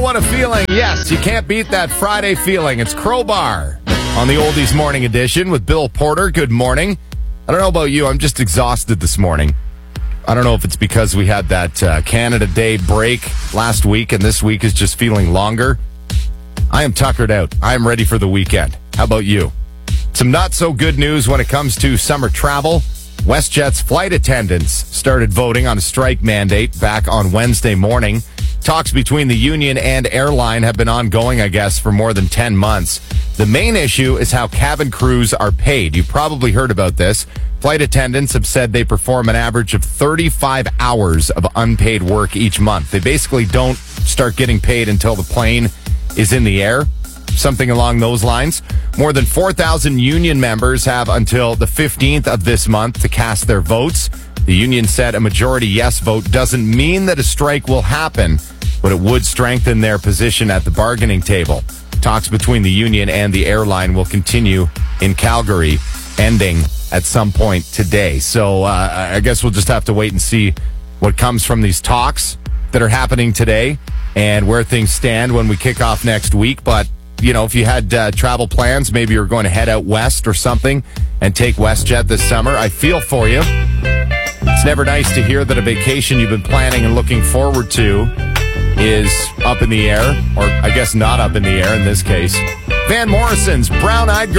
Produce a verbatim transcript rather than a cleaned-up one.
want a feeling? Yes, you can't beat that Friday feeling. It's Crowbar on the Oldies Morning Edition with Bill Porter. Good morning. I don't know about you. I'm just exhausted this morning. I don't know if it's because we had that uh, Canada Day break last week and this week is just feeling longer. I am tuckered out. I am ready for the weekend. How about you? Some not so good news when it comes to summer travel. WestJet's flight attendants started voting on a strike mandate back on Wednesday morning. Talks between the union and airline have been ongoing, I guess, for more than ten months. The main issue is how cabin crews are paid. You've probably heard about this. Flight attendants have said they perform an average of thirty-five hours of unpaid work each month. They basically don't start getting paid until the plane is in the air. Something along those lines. More than four thousand union members have until the fifteenth of this month to cast their votes. The union said a majority yes vote doesn't mean that a strike will happen, but it would strengthen their position at the bargaining table. Talks between the union and the airline will continue in Calgary, ending at some point today. So uh, I guess we'll just have to wait and see what comes from these talks that are happening today and where things stand when we kick off next week. But you know, if you had uh, travel plans, maybe you're going to head out west or something and take WestJet this summer, I feel for you. It's never nice to hear that a vacation you've been planning and looking forward to is up in the air, or I guess not up in the air in this case. Van Morrison's Brown Eyed Girl.